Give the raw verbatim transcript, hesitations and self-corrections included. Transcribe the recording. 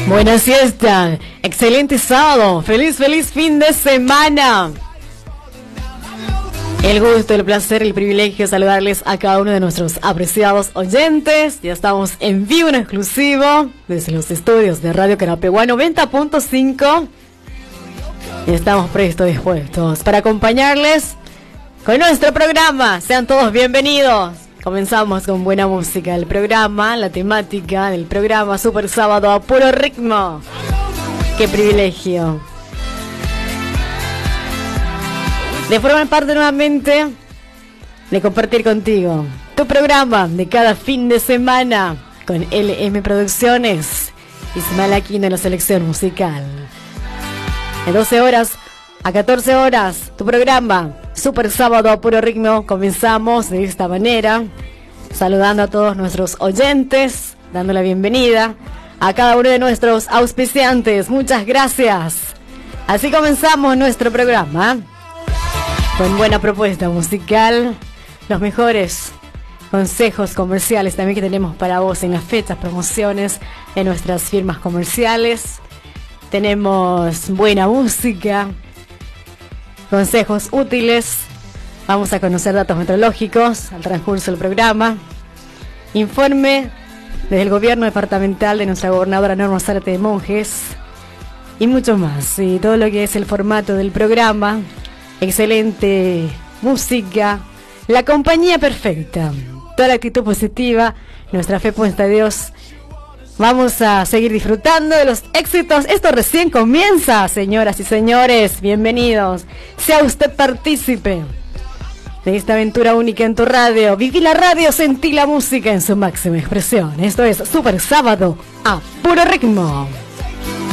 Buena siesta, excelente sábado, feliz, feliz fin de semana. El gusto, el placer, el privilegio de saludarles a cada uno de nuestros apreciados oyentes. Ya estamos en vivo, en exclusivo, desde los estudios de Radio Carapeguá noventa punto cinco. Y estamos prestos, dispuestos para acompañarles con nuestro programa. Sean todos bienvenidos. Comenzamos con buena música. El programa, la temática del programa Super Sábado a puro ritmo. ¡Qué privilegio! De formar parte nuevamente, de compartir contigo tu programa de cada fin de semana con L M Producciones. Ismael Aquino en la selección musical. De doce horas a catorce horas, tu programa Super Sábado a puro ritmo. Comenzamos de esta manera, saludando a todos nuestros oyentes, dando la bienvenida a cada uno de nuestros auspiciantes. Muchas gracias. Así comenzamos nuestro programa, con buena propuesta musical, los mejores consejos comerciales también que tenemos para vos en las fechas, promociones en nuestras firmas comerciales. Tenemos buena música, consejos útiles. Vamos a conocer datos meteorológicos al transcurso del programa. Informe desde el gobierno departamental de nuestra gobernadora Norma Zárate de Monjes. Y mucho más. Y todo lo que es el formato del programa. Excelente música. La compañía perfecta. Toda la actitud positiva. Nuestra fe puesta en Dios. Vamos a seguir disfrutando de los éxitos. Esto recién comienza, señoras y señores. Bienvenidos. Sea usted partícipe de esta aventura única en tu radio. Viví la radio, sentí la música en su máxima expresión. Esto es Super Sábado a puro ritmo.